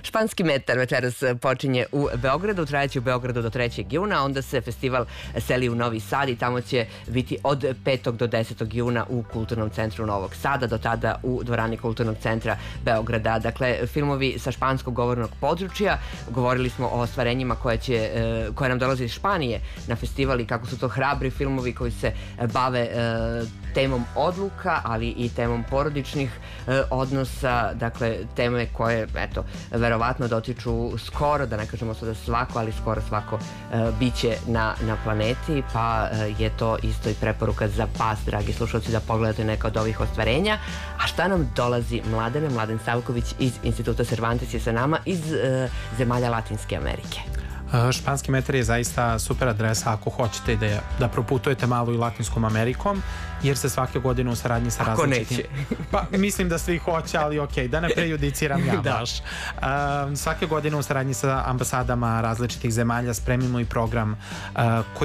Španski metar večeras počinje u Beogradu, trajeće u Beogradu do 3. juna, onda se festival seli u Novi Sad i tamo će biti od 5. do 10. juna u Kulturnom centru Novog Sada, do tada u dvorani Kulturnog centra Beograda. Dakle, filmovi sa španskog govornog područja, govorili smo o ostvarenjima koje nam dolaze iz Španije na festival i kako su to hrabri filmovi koji se bave temom odluka, ali i temom porodičnih odnosa, dakle teme koje, eto, verovatno dotiču skoro, da ne kažemo sada svako, ali skoro svako biće na planeti, pa je to isto i preporuka za vas, dragi slušalci, da pogledate neka od ovih ostvarenja. A šta nam dolazi Mladen Savković iz Instituta Cervantes je sa nama iz zemalja Latinske Amerike. Španski metar je zaista super adresa ako hoćete da proputujete malo i Latinskom Amerikom, jer se svake godine u saradnji sa različitim... Pa mislim da svi hoće, ali okej, da ne prejudiciram ja baš. Svake godine u saradnji sa ambasadama različitih zemalja spremimo i program koji